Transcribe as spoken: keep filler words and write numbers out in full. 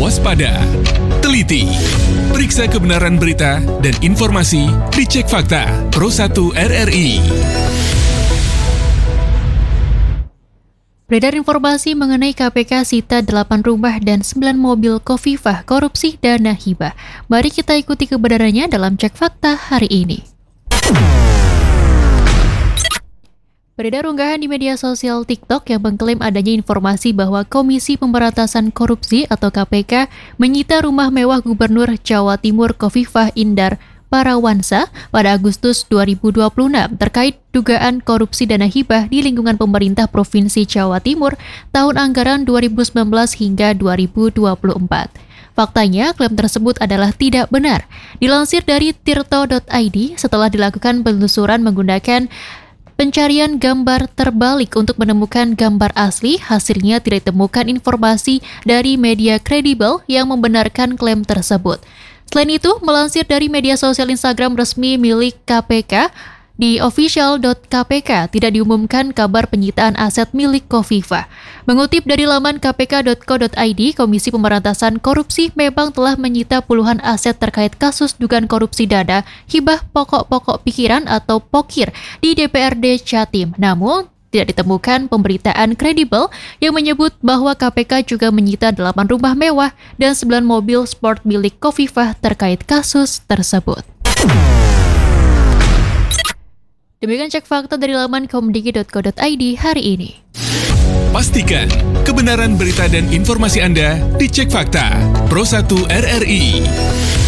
waspada, teliti, periksa kebenaran berita dan informasi di Cek Fakta Pro satu R R I. Beredar informasi mengenai K P K sita delapan rumah dan sembilan mobil Khofifah korupsi dana hibah. Mari kita ikuti kebenarannya dalam Cek Fakta hari ini. Beredar unggahan di media sosial TikTok yang mengklaim adanya informasi bahwa Komisi Pemberantasan Korupsi atau K P K menyita rumah mewah Gubernur Jawa Timur Khofifah Indar Parawansa pada Agustus dua ribu dua puluh enam terkait dugaan korupsi dana hibah di lingkungan pemerintah Provinsi Jawa Timur tahun anggaran dua ribu sembilan belas hingga dua ribu dua puluh empat. Faktanya, klaim tersebut adalah tidak benar. Dilansir dari tirto dot i d, setelah dilakukan penelusuran menggunakan pencarian gambar terbalik untuk menemukan gambar asli, hasilnya tidak ditemukan informasi dari media kredibel yang membenarkan klaim tersebut. Selain itu, melansir dari media sosial Instagram resmi milik K P K, di official dot k p k tidak diumumkan kabar penyitaan aset milik Khofifah. Mengutip dari laman k p k dot co dot i d, Komisi Pemberantasan Korupsi memang telah menyita puluhan aset terkait kasus dugaan korupsi dana hibah pokok-pokok pikiran atau Pokir di D P R D Jatim. Namun, tidak ditemukan pemberitaan kredibel yang menyebut bahwa K P K juga menyita delapan rumah mewah dan sembilan mobil sport milik Khofifah terkait kasus tersebut. Demikian Cek Fakta dari laman komdigi dot co dot i d hari ini. Pastikan kebenaran berita dan informasi Anda di Cek Fakta Pro satu R R I.